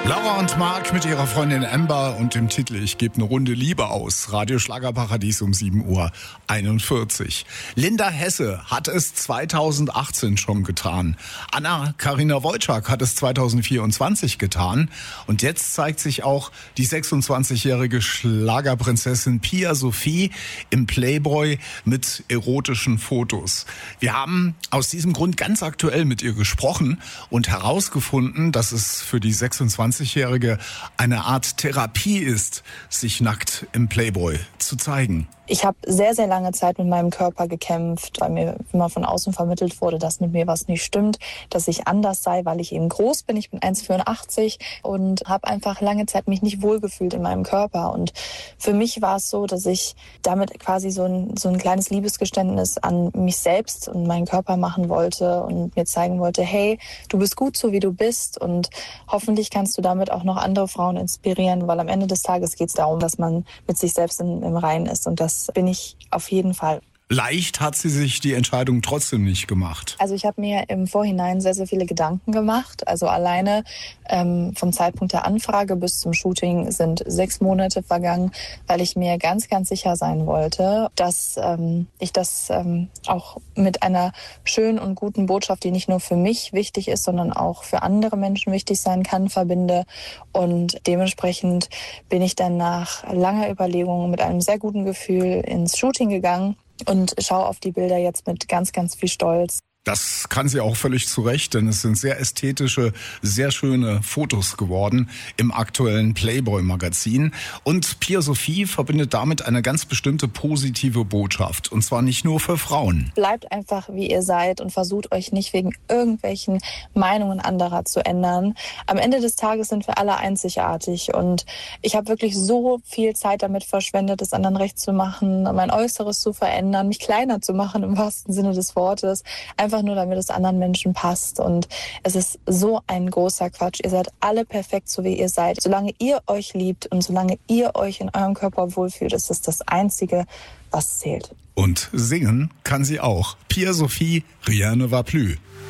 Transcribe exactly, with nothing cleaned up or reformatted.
Laura und Marc mit ihrer Freundin Amber und dem Titel Ich gebe eine Runde Liebe aus. Radio Schlagerparadies um sieben Uhr einundvierzig. Linda Hesse hat es zweitausendachtzehn schon getan. Anna-Karina Wojcik hat es zweitausendvierundzwanzig getan. Und jetzt zeigt sich auch die sechsundzwanzigjährige Schlagerprinzessin Pia Sophie im Playboy mit erotischen Fotos. Wir haben aus diesem Grund ganz aktuell mit ihr gesprochen und herausgefunden, dass es für die sechsundzwanzigjährige eine Art Therapie ist, sich nackt im Playboy zu zeigen. Ich habe sehr, sehr lange Zeit mit meinem Körper gekämpft, weil mir immer von außen vermittelt wurde, dass mit mir was nicht stimmt, dass ich anders sei, weil ich eben groß bin. Ich bin eins Komma vierundachtzig und habe einfach lange Zeit mich nicht wohlgefühlt in meinem Körper. Und für mich war es so, dass ich damit quasi so ein, so ein kleines Liebesgeständnis an mich selbst und meinen Körper machen wollte und mir zeigen wollte, hey, du bist gut so, wie du bist und hoffentlich kannst du damit auch noch andere Frauen inspirieren, weil am Ende des Tages geht es darum, dass man mit sich selbst in, im Reinen ist und das bin ich auf jeden Fall. Leicht hat sie sich die Entscheidung trotzdem nicht gemacht. Also ich habe mir im Vorhinein sehr, sehr viele Gedanken gemacht. Also alleine ähm, vom Zeitpunkt der Anfrage bis zum Shooting sind sechs Monate vergangen, weil ich mir ganz, ganz sicher sein wollte, dass ähm, ich das ähm, auch mit einer schönen und guten Botschaft, die nicht nur für mich wichtig ist, sondern auch für andere Menschen wichtig sein kann, verbinde. Und dementsprechend bin ich dann nach langer Überlegung mit einem sehr guten Gefühl ins Shooting gegangen und schaue auf die Bilder jetzt mit ganz, ganz viel Stolz. Das kann sie auch völlig zu Recht, denn es sind sehr ästhetische, sehr schöne Fotos geworden im aktuellen Playboy-Magazin. Und Pia Sophie verbindet damit eine ganz bestimmte positive Botschaft. Und zwar nicht nur für Frauen. Bleibt einfach, wie ihr seid und versucht euch nicht wegen irgendwelchen Meinungen anderer zu ändern. Am Ende des Tages sind wir alle einzigartig. Und ich habe wirklich so viel Zeit damit verschwendet, es anderen recht zu machen, mein Äußeres zu verändern, mich kleiner zu machen im wahrsten Sinne des Wortes. Einfach nur, damit es anderen Menschen passt. Und es ist so ein großer Quatsch. Ihr seid alle perfekt, so wie ihr seid. Solange ihr euch liebt und solange ihr euch in eurem Körper wohlfühlt, ist es das Einzige, was zählt. Und singen kann sie auch. Pia Sophie, rien ne va plus.